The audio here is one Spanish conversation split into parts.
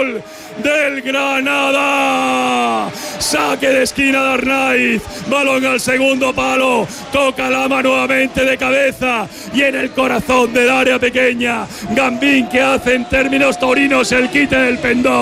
del Granada. Saque de esquina de Arnaiz, balón al segundo palo, toca Lama nuevamente de cabeza y en el corazón del área pequeña Gambín, que hace en términos taurinos el quite del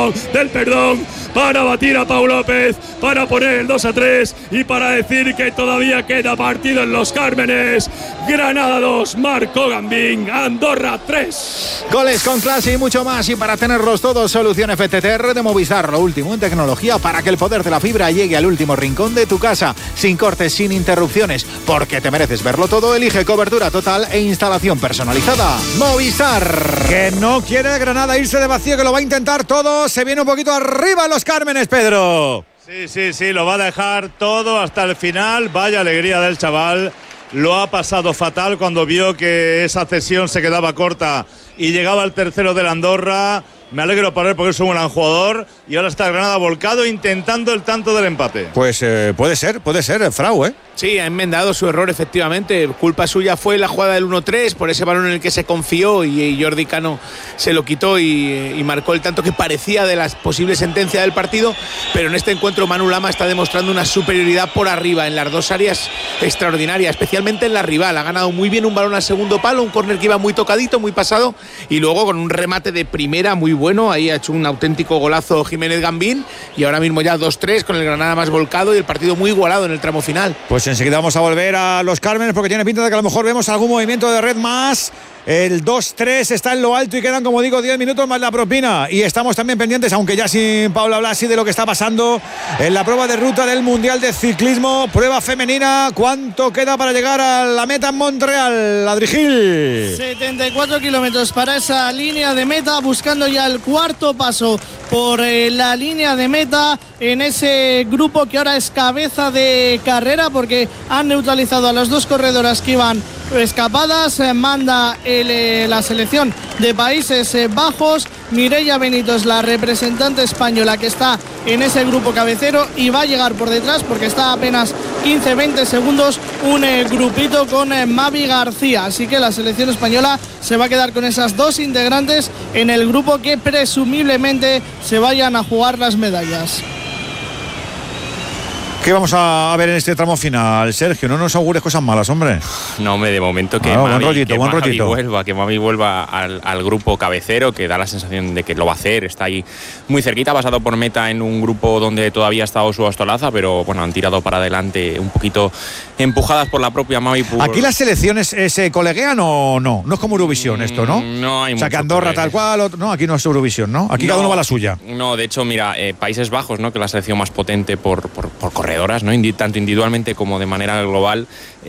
perdón para batir a Pau López, para poner el 2-3 y para decir que todavía queda partido en Los Cármenes. Granada 2, marcó Gambín, Andorra 3. Goles con clase y mucho más, y para tenerlos todos, solución FTTR de Movistar, lo último en tecnología para que el poder de la fibra llegue al último rincón de tu casa, sin cortes, sin interrupciones, porque te mereces verlo todo. Elige cobertura total e instalación personalizada. Movistar. Que no quiere Granada irse de vacío, que lo va a intentar todo. Se viene un poquito arriba Los Cármenes, Pedro. Sí, lo va a dejar todo hasta el final. Vaya alegría del chaval. Lo ha pasado fatal cuando vio que esa cesión se quedaba corta y llegaba el tercero del Andorra. Me alegro por él porque es un gran jugador y ahora está Granada volcado intentando el tanto del empate. Pues puede ser, Frau, ¿eh? Sí, ha enmendado su error, efectivamente. Culpa suya fue la jugada del 1-3, por ese balón en el que se confió y Jordi Cano se lo quitó y marcó el tanto que parecía de la posible sentencia del partido. Pero en este encuentro Manu Lama está demostrando una superioridad por arriba en las dos áreas extraordinaria, especialmente en la rival. Ha ganado muy bien un balón al segundo palo, un córner que iba muy tocadito, muy pasado, y luego con un remate de primera muy bueno. Ahí ha hecho un auténtico golazo Jiménez Gambín y ahora mismo ya 2-3 con el Granada más volcado y el partido muy igualado en el tramo final. Pues enseguida vamos a volver a Los Cármenes porque tiene pinta de que a lo mejor vemos algún movimiento de red más. El 2-3 está en lo alto y quedan, como digo, 10 minutos más la propina. Y estamos también pendientes, aunque ya sin Paula Blasi, de lo que está pasando en la prueba de ruta del Mundial de Ciclismo, prueba femenina. ¿Cuánto queda para llegar a la meta en Montreal, Adrigil? 74 kilómetros para esa línea de meta, buscando ya el cuarto paso por la línea de meta en ese grupo que ahora es cabeza de carrera, porque han neutralizado a las dos corredoras que iban escapadas. Manda la selección de Países Bajos. Mireia Benito es la representante española que está en ese grupo cabecero y va a llegar por detrás, porque está a apenas 15-20 segundos un grupito con Mavi García. Así que la selección española se va a quedar con esas dos integrantes en el grupo que presumiblemente se vayan a jugar las medallas. ¿Qué vamos a ver en este tramo final, Sergio? No nos augures cosas malas, hombre. No, de momento que Mavi vuelva al grupo cabecero, que da la sensación de que lo va a hacer. Está ahí muy cerquita, ha pasado por meta en un grupo donde todavía está Osu Ostolaza, pero bueno, han tirado para adelante un poquito empujadas por la propia Mavi. ¿Aquí las selecciones se coleguean o no? No es como Eurovisión esto, ¿no? No hay mucho. O sea, que Andorra tal cual, no, aquí no es Eurovisión, ¿no? Aquí cada uno va a la suya. No, de hecho, mira, Países Bajos, ¿no? Que es la selección más potente por corredoras, ¿no? Tanto individualmente como de manera global.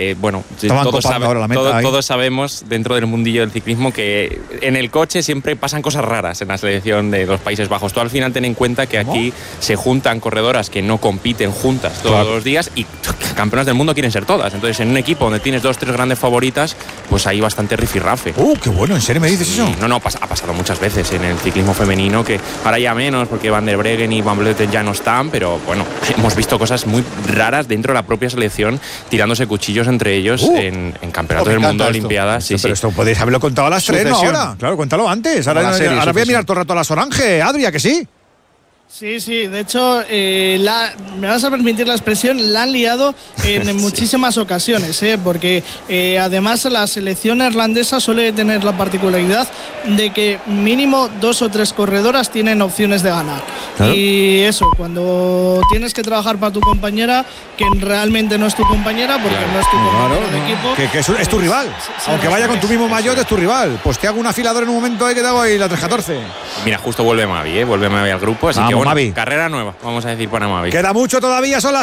Todos sabemos dentro del mundillo del ciclismo que en el coche siempre pasan cosas raras en la selección de los Países Bajos. Tú al final ten en cuenta que aquí se juntan corredoras que no compiten juntas todos los días y campeonas del mundo quieren ser todas. Entonces en un equipo donde tienes 2-3 grandes favoritas, pues hay bastante rifirrafe. ¡Qué bueno! ¿En serio me dices eso? No, ha pasado muchas veces en el ciclismo femenino, que ahora ya menos porque Van der Breggen y Van Vleuten ya no están, pero bueno, hemos visto cosas muy raras dentro de la propia selección, tirándose cuchillos entre ellos en campeonatos del mundo, olimpiadas. Sí, pero esto podéis haberlo contado a las 3, ¿no? Ahora, claro, cuéntalo antes. Ahora voy a mirar todo el rato a las Orange, Adria, que sí. Sí, de hecho, me vas a permitir la expresión, la han liado en muchísimas ocasiones, porque además la selección neerlandesa suele tener la particularidad de que mínimo 2 o 3 corredoras tienen opciones de ganar. ¿Claro? Y eso, cuando tienes que trabajar para tu compañera, que realmente no es tu compañera, porque no es tu compañera de equipo. Que es tu rival. Aunque vaya con tu mismo maillot, es tu rival. Pues te hago un afilador en un momento que te hago ahí la 314. Mira, justo vuelve Mavi al grupo, así que bueno, Mavi. Carrera nueva, vamos a decir para Mavi. Queda mucho todavía, son las